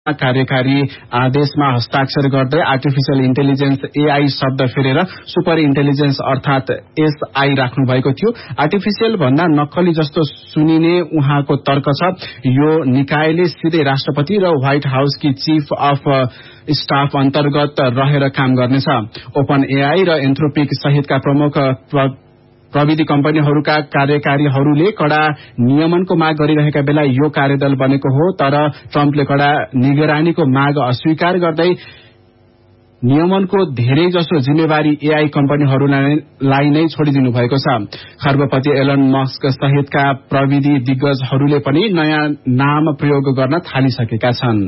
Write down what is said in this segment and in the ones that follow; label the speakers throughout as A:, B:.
A: कार्यकारी आदेशमा हस्ताक्षर गर्दै आर्टिफिशियल इन्टेलिजेन्स एआई शब्द फेरेर सुपर इन्टेलिजेन्स अर्थात एसआई राख्नु भएको थियो। आर्टिफिशियल भन्दा नक्कली जस्तो सुनिने उहाँको तर्क छ। यो निकायले सिधै राष्ट्रपति र व्हाइट हाउसकी चीफ अफ स्टाफ अन्तर्गत रहेर काम गर्नेछ। ओपन एआई र एन्थ्रोपिक सहितका प्रमुख प्रविधि कम्पनीहरूका कार्यकारीहरूले कड़ा नियमनको माग गरिरहेका बेला यो कार्यदल बनेको हो। तर ट्रम्पले कड़ा निगरानीको माग अस्वीकार गर्दै नियमनको धेरै जसो जिम्मेवारी एआई कम्पनीहरूलाई नै छोडिदिनु भएको छ। खर्बपति एलन मस्क सहितका प्रविधि दिग्गजहरूले पनि नयाँ नाम प्रयोग गर्न थालिसकेका छन्।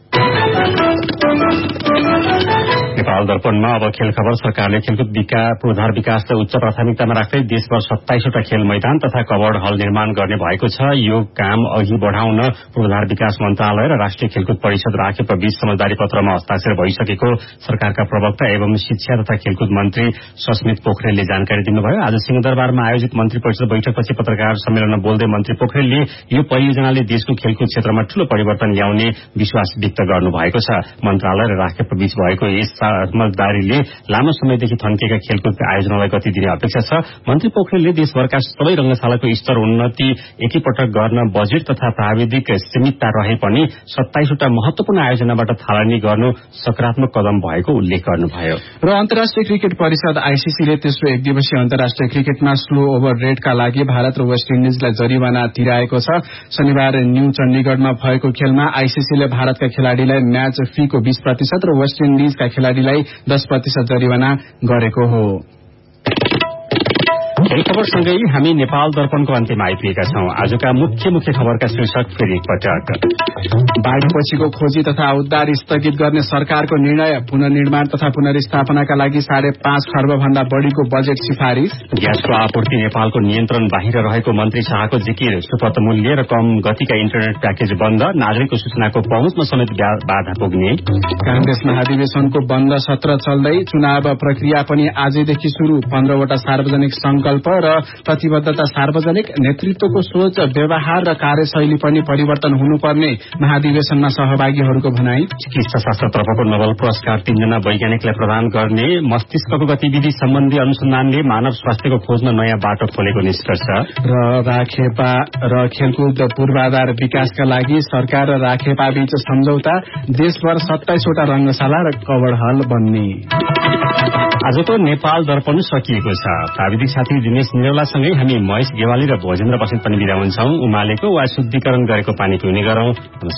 B: नेपाल दर्पणमा अब खेल खबर। सरकारले खेलकुद पूर्वाधार विकासलाई उच्च प्राथमिकतामा राख्दै देशभर 27वटा खेल मैदान तथा कवर्ड हल निर्माण गर्ने भएको छ। यो काम अघि बढ़ाउन पूर्वाधार विकास मन्त्रालय र राष्ट्रिय खेलकुद परिषद राखेको बीच समझदारी पत्रमा हस्ताक्षर भइसकेको सरकारका प्रवक्ता एवं शिक्षा तथा खेलकुद मन्त्री सस्मित पोखरेलले जानकारी दिनुभयो। आज सिंहदरबारमा आयोजित मन्त्री परिषद बैठकपछि पत्रकार सम्मेलनमा बोल्दै मन्त्री पोखरेलले यो परियोजनाले देशको खेलकुद क्षेत्रमा ठूलो परिवर्तन ल्याउने विश्वास व्यक्त गर्नुभएको छ। मन्त्रालय र राष्ट्रको बीच भएको यस समझदारीले लामो समयदेखि थन्किएका खेलकुदका आयोजनालाई गति दिने अपेक्षा छ। मन्त्री पोखरेलले देशभरका सबै रंगशालाको स्तर उन्नति एकैपटक गर्न बजेट तथा प्राविधिक सीमितता रहे पनि 27वटा महत्वपूर्ण आयोजनाबाट थालनी गर्नु सकारात्मक कदम भएको उल्लेख गर्नुभयो।
A: र अन्तर्राष्ट्रिय क्रिकेट परिषद आईसीसीले तेस्रो एक दिवसीय अन्तर्राष्ट्रिय क्रिकेटमा स्लो ओभर रेटका लागि भारत र वेस्ट इन्डिजलाई जरिवाना तिराएको छ। शनिबार न्यू चण्डीगढ़मा भएको खेलमा आईसीसीले भारतका खेलाड़ीलाई म्याच फीको 20% र वेस्ट इन्डिजका खेलाड़ीलाई 10% जरिवाना गरेको हो।
B: खेल खबरसँगै हामी नेपाल दर्पणको अन्त्यमा आइपुगेका छौं। आजका मुख्य खबरका शीर्षक फेरि एकपटक।
A: बाढ़ीपछिको खोजी तथा उद्धार स्थगित गर्ने सरकारको निर्णय। पुनर्निर्माण तथा पुनर्स्थापनाका लागि 5.5 खर्ब भन्दा बढ़ीको बजेट सिफारिश।
B: ग्यासको आपूर्ति नेपालको नियन्त्रण बाहिर रहेको मन्त्री शाहको जिकिर। सुपथ मूल्य र कम गतिका इन्टरनेट प्याकेज बन्द। नागरिकको सूचनाको पहुँचमा समेत बाधा पुग्ने।
A: कांग्रेस महाधिवेशनको बन्द सत्र चल्दै। चुनाव प्रक्रिया पनि आजैदेखि शुरू। 15वटा सार्वजनिक संकल्प र प्रतिबद्धता सार्वजनिक। नेतृत्वको सोच व्यवहार र कार्यशैली पनि परिवर्तन हुनुपर्ने महाधिवेशनमा सहभागीहरूको भनाई।
B: चिकित्सा शास्त्रतर्फको नोबेल पुरस्कार 3 जना वैज्ञानिकलाई प्रदान गर्ने। मस्तिष्कको गतिविधि सम्बन्धी अनुसन्धानले मानव स्वास्थ्यको खोज्न नयाँ बाटो खोलेको निष्कर्ष।
A: र राखेपा र खेलकुद पूर्वाधार विकासका लागि सरकार र राखेपा बीच सम्झौता। देशभर 27वटा रंगशाला र कवर्ड हल बन्ने।
B: आजको नेपाल दर्पण सकिएको छ। प्राविधिक साथी दिनेश निरौलासँगै हामी महेश गेवाली र भोजेन्द्र बस्नेत पनि बिदा हुन्छौं। उमालेको वा शुद्धिकरण गरेको पानी पिउने गरौं।